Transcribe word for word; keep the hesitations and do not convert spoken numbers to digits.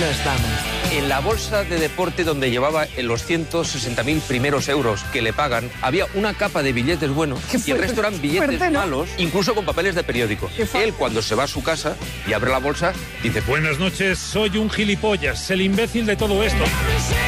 las damas. En la bolsa de deporte donde llevaba en los ciento sesenta mil primeros euros que le pagan, había una capa de billetes buenos y el resto eran billetes fuerte, ¿no? malos, incluso con papeles de periódico. Él, cuando se va a su casa y abre la bolsa, dice: Buenas noches, soy un gilipollas, el imbécil de todo esto.